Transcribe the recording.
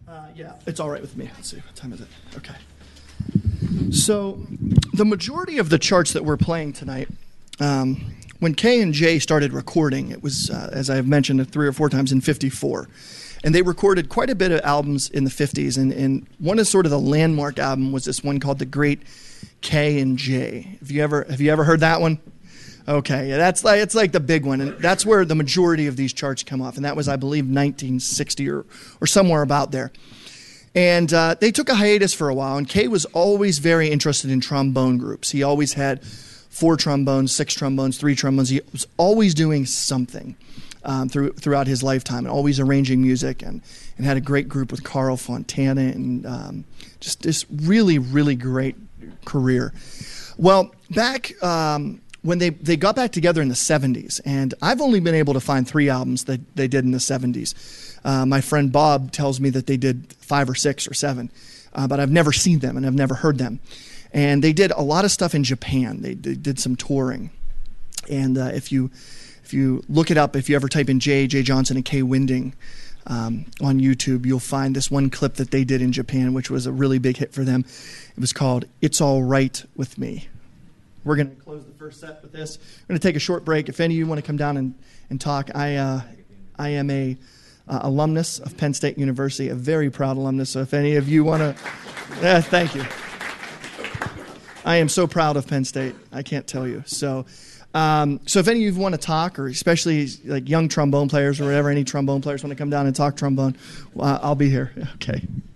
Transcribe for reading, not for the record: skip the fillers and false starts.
Yeah, it's all right with me. Let's see, what time is it? Okay. So, the majority of the charts that we're playing tonight, when Kay and Jay started recording, it was, as I have mentioned 3 or 4 times, in '54. And they recorded quite a bit of albums in the '50s. And one of sort of the landmark album was this one called The Great K and J. Have you ever heard that one? Okay, yeah, it's like the big one, and that's where the majority of these charts come off, and that was, I believe, 1960 or somewhere about there. And they took a hiatus for a while, and Kay was always very interested in trombone groups. He always had 4 trombones, 6 trombones, 3 trombones. He was always doing something throughout his lifetime, and always arranging music, and had a great group with Carl Fontana, and just this really, really great career. Well, back when they got back together in the 70s, and I've only been able to find 3 albums that they did in the 70s. My friend Bob tells me that they did 5 or 6 or 7, but I've never seen them and I've never heard them. And they did a lot of stuff in Japan. They did some touring. And if you look it up, if you ever type in Jay Johnson and Kay Winding on YouTube, you'll find this one clip that they did in Japan, which was a really big hit for them. It was called It's All Right With Me. We're going to close the first set with this. We're going to take a short break. If any of you want to come down and talk, I am a alumnus of Penn State University, a very proud alumnus. So if any of you want to, thank you. I am so proud of Penn State. I can't tell you. So if any of you want to talk, or especially like young trombone players or whatever, any trombone players want to come down and talk trombone, I'll be here. Okay.